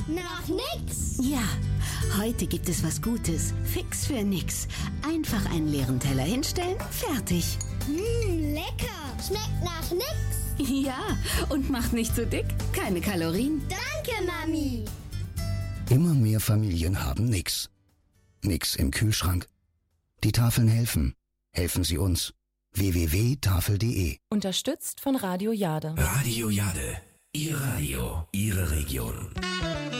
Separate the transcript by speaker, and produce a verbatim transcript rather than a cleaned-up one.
Speaker 1: nach nix.
Speaker 2: Ja, heute gibt es was Gutes. Fix für nix. Einfach einen leeren Teller hinstellen, fertig.
Speaker 1: Mmm, lecker. Schmeckt nach nix.
Speaker 2: Ja, und macht nicht so dick. Keine Kalorien.
Speaker 1: Danke, Mami.
Speaker 3: Immer mehr Familien haben nix. Nix im Kühlschrank? Die Tafeln helfen. Helfen Sie uns. w w w punkt tafel punkt de
Speaker 4: Unterstützt von Radio Jade.
Speaker 5: Radio Jade. Ihr Radio, Ihre Region.